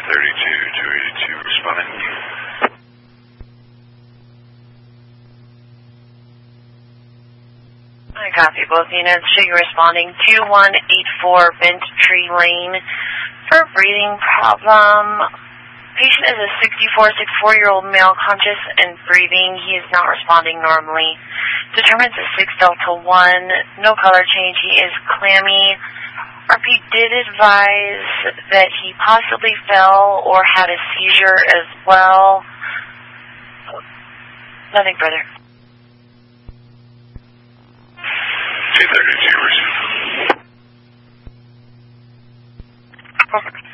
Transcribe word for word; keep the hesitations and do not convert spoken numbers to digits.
thirty-two, two eighty-two, responding. I copy both units. Should you responding two one eight four Bent Tree Lane for a breathing problem. Patient is a sixty-four, sixty-four-year-old male, conscious and breathing. He is not responding normally. Determines a six delta one, no color change. He is clammy. R P did advise that he possibly fell or had a seizure as well. Nothing further. two thirty-two, receive. Perfect.